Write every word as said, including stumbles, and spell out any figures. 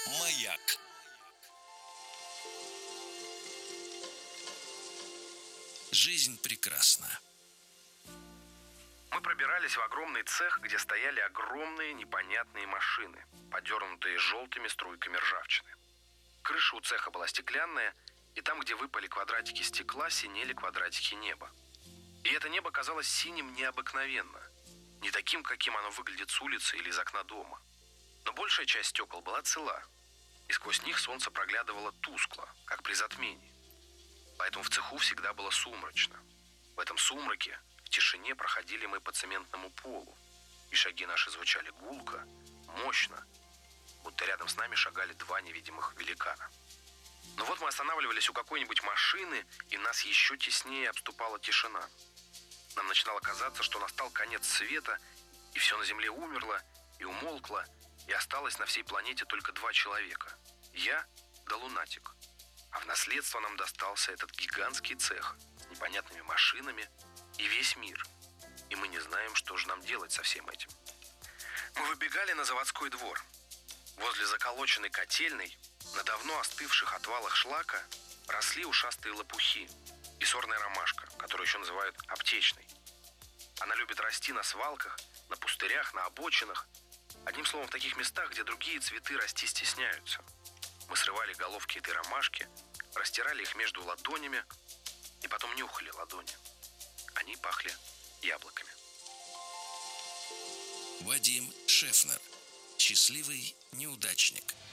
Маяк. Жизнь прекрасна. Мы пробирались в огромный цех, где стояли огромные непонятные машины, подернутые желтыми струйками ржавчины. Крыша у цеха была стеклянная, и там, где выпали квадратики стекла, синели квадратики неба. И это небо казалось синим необыкновенно, не таким, каким оно выглядит с улицы или из окна дома. Но большая часть стекол была цела, и сквозь них солнце проглядывало тускло, как при затмении. Поэтому в цеху всегда было сумрачно. В этом сумраке, в тишине проходили мы по цементному полу, и шаги наши звучали гулко, мощно, будто рядом с нами шагали два невидимых великана. Но вот мы останавливались у какой-нибудь машины, и нас еще теснее обступала тишина. Нам начинало казаться, что настал конец света, и все на земле умерло и умолкло, и осталось на всей планете только два человека – я да лунатик. А в наследство нам достался этот гигантский цех с непонятными машинами и весь мир. И мы не знаем, что же нам делать со всем этим. Мы выбегали на заводской двор. Возле заколоченной котельной, на давно остывших отвалах шлака, росли ушастые лопухи и сорная ромашка, которую еще называют аптечной. Она любит расти на свалках, на пустырях, на обочинах. Одним словом, в таких местах, где другие цветы расти стесняются. Мы срывали головки этой ромашки, растирали их между ладонями и потом нюхали ладони. Они пахли яблоками. Вадим Шефнер. Счастливый неудачник.